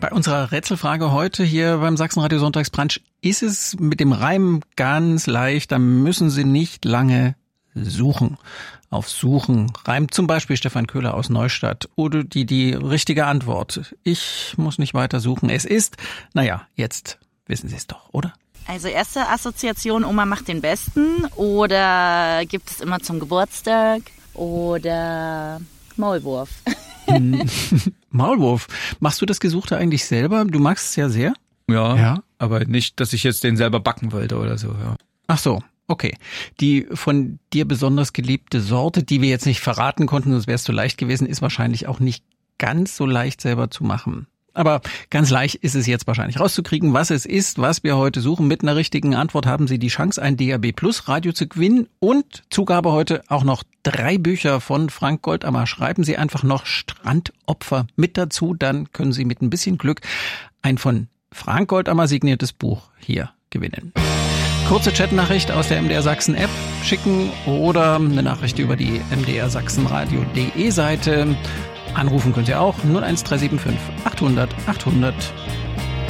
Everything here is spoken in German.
Bei unserer Rätselfrage heute hier beim Sachsenradio Sonntagsbrunch ist es mit dem Reim ganz leicht. Da müssen Sie nicht lange suchen. Auf Suchen reimt zum Beispiel Stefan Köhler aus Neustadt. Oder die richtige Antwort. Ich muss nicht weiter suchen. Es ist, jetzt wissen Sie es doch, oder? Also erste Assoziation, Oma macht den Besten. Oder gibt es immer zum Geburtstag. Oder Maulwurf. Maulwurf. Machst du das Gesuchte eigentlich selber? Du magst es ja sehr. Ja, aber nicht, dass ich jetzt den selber backen wollte oder so. Ja. Ach so. Okay. Die von dir besonders geliebte Sorte, die wir jetzt nicht verraten konnten, sonst wäre es zu leicht gewesen, ist wahrscheinlich auch nicht ganz so leicht selber zu machen. Aber ganz leicht ist es jetzt wahrscheinlich rauszukriegen, was es ist, was wir heute suchen. Mit einer richtigen Antwort haben Sie die Chance, ein DAB+ Radio zu gewinnen und Zugabe heute auch noch 3 Bücher von Frank Goldammer. Schreiben Sie einfach noch Strandopfer mit dazu, dann können Sie mit ein bisschen Glück ein von Frank Goldammer signiertes Buch hier gewinnen. Kurze Chatnachricht aus der MDR Sachsen App schicken oder eine Nachricht über die mdrsachsenradio.de Seite. Anrufen könnt ihr auch 01375 800 800.